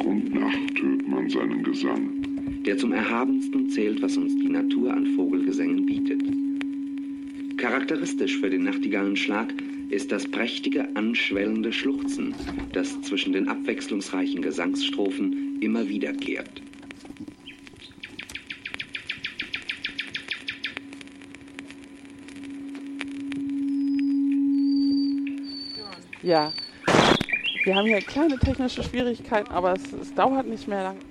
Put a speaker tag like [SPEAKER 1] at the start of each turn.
[SPEAKER 1] Grund nach hört man seinen Gesang,
[SPEAKER 2] der zum Erhabensten zählt, was uns die Natur an Vogelgesängen bietet. Charakteristisch für den Nachtigallenschlag ist das prächtige, anschwellende Schluchzen, das zwischen den abwechslungsreichen Gesangsstrophen immer wiederkehrt.
[SPEAKER 3] Ja, wir haben hier kleine technische Schwierigkeiten, aber es dauert nicht mehr lang.